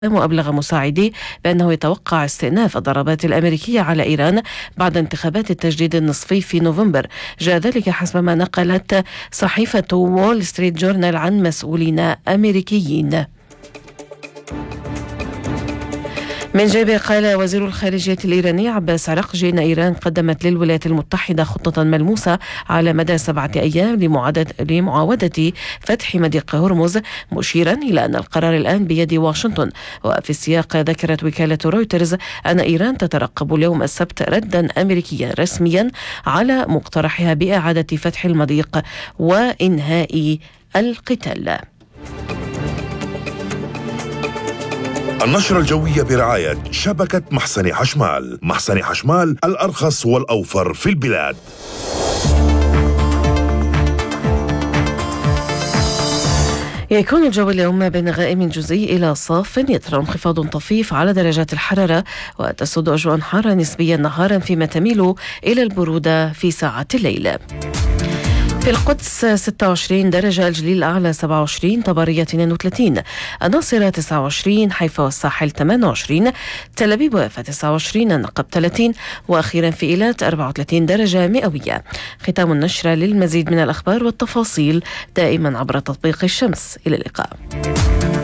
وأبلغ مساعديه بأنه يتوقع استئناف الضربات الأمريكية على إيران بعد انتخابات التجديد النصفي في نوفمبر. جاء ذلك حسب ما نقلت صحيفة وول ستريت جورنال عن مسؤولين أمريكيين. من جانبه قال وزير الخارجية الإيراني عباس عراقجي أن إيران قدمت للولايات المتحدة خطة ملموسة على مدى 7 أيام لمعاودة فتح مضيق هرمز، مشيرا إلى أن القرار الآن بيد واشنطن. وفي السياق ذكرت وكالة رويترز أن إيران تترقب اليوم السبت ردا أمريكيا رسميا على مقترحها بإعادة فتح المضيق وإنهاء القتال. النشرة الجوية برعاية شبكة محسن حشمال. محسن حشمال الأرخص والأوفر في البلاد. يكون الجو اليوم بين غائم جزئي إلى صاف، يطرأ انخفاض طفيف على درجات الحرارة، وتسود أجواء حارة نسبيا نهارا فيما تميل إلى البرودة في ساعات الليل. في القدس 26 درجة، الجليل الأعلى 27، طبرية 32، الناصرة 29، حيفا والساحل 28، تل أبيب ويافا 29، النقب 30، وأخيرا في إيلات 34 درجة مئوية. ختام النشرة. للمزيد من الأخبار والتفاصيل دائما عبر تطبيق الشمس. إلى اللقاء.